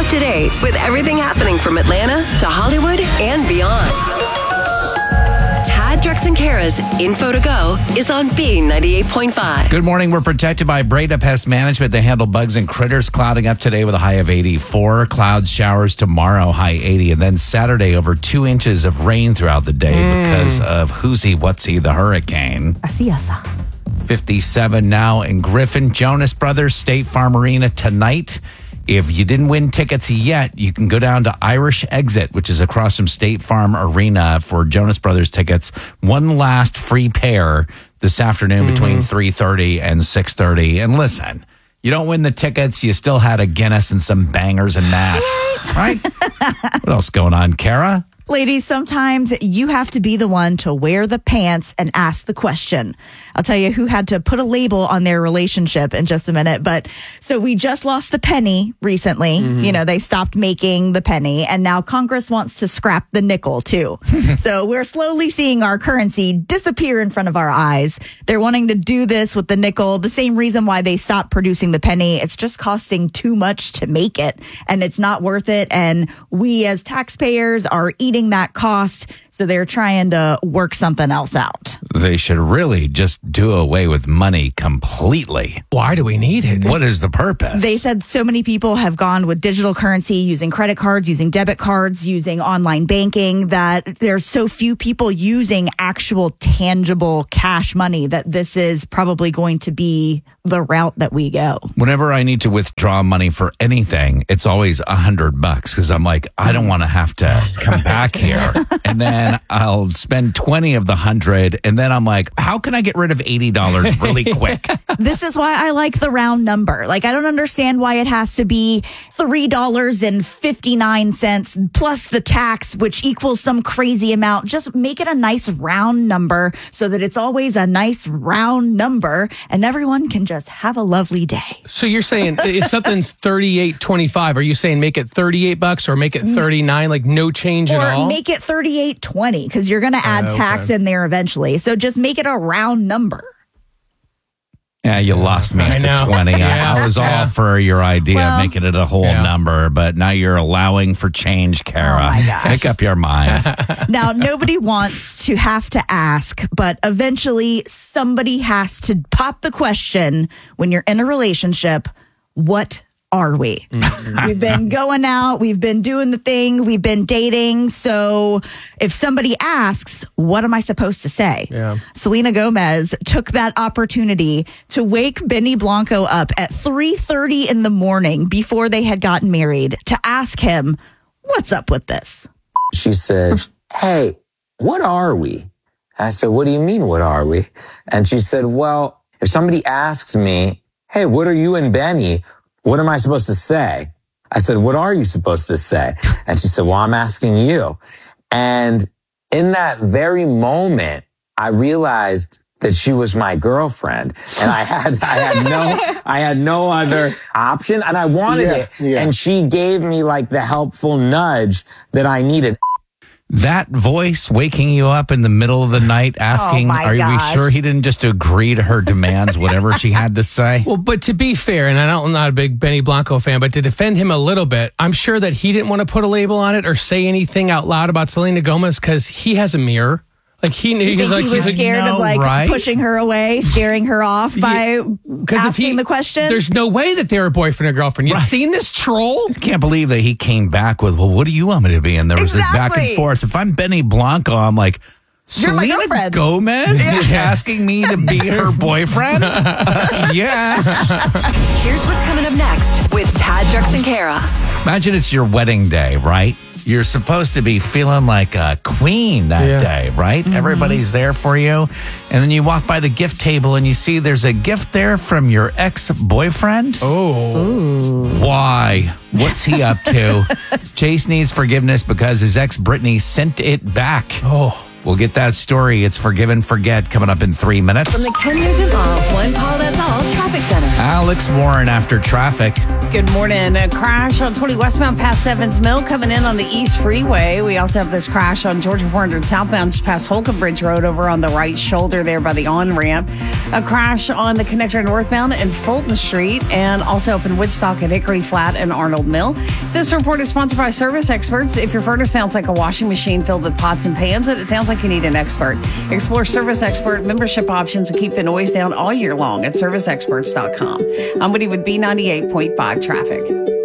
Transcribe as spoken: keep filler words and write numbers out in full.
to date with everything happening from Atlanta to Hollywood and beyond. Tad, Drex, and Kara's Info to Go is on B ninety-eight point five. Good morning. We're protected by Breda Pest Management. They handle bugs and critters. Clouding up today with a high of eighty-four. Clouds, showers tomorrow, high eighty. And then Saturday, over two inches of rain throughout the day mm. because of Whoosie Whatsy, the hurricane. Así es. fifty-seven now in Griffin. Jonas Brothers, State Farm Arena tonight. If you didn't win tickets yet, you can go down to Irish Exit, which is across from State Farm Arena, for Jonas Brothers tickets. One last free pair this afternoon mm-hmm. between three thirty and six thirty. And listen, you don't win the tickets, you still had a Guinness and some bangers and mash, right? What else going on, Kara? Ladies, sometimes you have to be the one to wear the pants and ask the question. I'll tell you who had to put a label on their relationship in just a minute. But so we just lost the penny recently. Mm-hmm. You know, they stopped making the penny, and now Congress wants to scrap the nickel too. So we're slowly seeing our currency disappear in front of our eyes. They're wanting to do this with the nickel. The same reason why they stopped producing the penny. It's just costing too much to make it, and it's not worth it. And we as taxpayers are eating that cost, so they're trying to work something else out. They should really just do away with money completely. Why do we need it? What is the purpose? They said so many people have gone with digital currency, using credit cards, using debit cards, using online banking, that there's so few people using actual tangible cash money that this is probably going to be the route that we go. Whenever I need to withdraw money for anything, it's always a hundred bucks because I'm like, I don't want to have to come back here. And then I'll spend twenty of the hundred. And then I'm like, how can I get rid of eighty dollars really quick? This is why I like the round number. Like, I don't understand why it has to be three dollars and fifty-nine cents plus the tax, which equals some crazy amount. Just make it a nice round number so that it's always a nice round number and everyone can just have a lovely day. So you're saying if something's thirty-eight twenty-five, are you saying make it thirty-eight bucks or make it thirty-nine, like no change or at all? Or make it thirty-eight twenty because you're going to add uh, okay. tax in there eventually. So just make it a round number. Yeah, you lost me at the twenty. Yeah. I, I was all Yeah. for your idea Well, of making it a whole yeah. number, but now you're allowing for change, Kara. Oh my gosh. Make up your mind. Now, nobody wants to have to ask, but eventually somebody has to pop the question when you're in a relationship, what are we? Mm-hmm. We've been going out, we've been doing the thing, we've been dating. So if somebody asks, what am I supposed to say? Yeah. Selena Gomez took that opportunity to wake Benny Blanco up at three thirty in the morning before they had gotten married to ask him, what's up with this? She said, hey, what are we? I said, what do you mean, what are we? And she said, well, if somebody asks me, hey, what are you and Benny? What am I supposed to say? I said, what are you supposed to say? And she said, well, I'm asking you. And in that very moment, I realized that she was my girlfriend, and I had, I had no, I had no other option, and I wanted yeah, it. Yeah. And she gave me like the helpful nudge that I needed. That voice waking you up in the middle of the night asking, Oh my are gosh. we sure he didn't just agree to her demands, whatever she had to say? Well, but to be fair, and I don't, I'm not a big Benny Blanco fan, but to defend him a little bit, I'm sure that he didn't want to put a label on it or say anything out loud about Selena Gomez because he has a mirror. Like he knew, You he's think like he was he's like, scared no, of like right? pushing her away, scaring her off by Because if asking he, the question? there's no way that they were boyfriend or girlfriend. You Right. seen this troll? I can't believe that he came back with, well, what do you want me to be? And there was this back and Exactly. forth. If I'm Benny Blanco, I'm like, You're my Selena girlfriend. Gomez is asking me to be her boyfriend? Uh, yes. Here's what's coming up next with Tad, Drex, and Kara. Imagine it's your wedding day, right? You're supposed to be feeling like a queen that Yeah. day, right? Mm-hmm. Everybody's there for you. And then you walk by the gift table and you see there's a gift there from your ex-boyfriend. Oh. Why? What's he up to? Chase needs forgiveness because his ex Brittany sent it back. Oh. We'll get that story. It's Forgive and Forget coming up in three minutes. From the Ken Nugent Off One Call That's All Traffic Center. Alex Warren after traffic. Good morning. A crash on twenty westbound past Sevens Mill coming in on the East Freeway. We also have this crash on Georgia four hundred southbound just past Holcomb Bridge Road over on the right shoulder there by the on-ramp. A crash on the connector northbound in Fulton Street and also up in Woodstock at Hickory Flat and Arnold Mill. This report is sponsored by Service Experts. If your furnace sounds like a washing machine filled with pots and pans, it sounds like you need an expert. Explore Service Expert membership options and keep the noise down all year long at service experts dot com. I'm Woody with B ninety-eight point five traffic.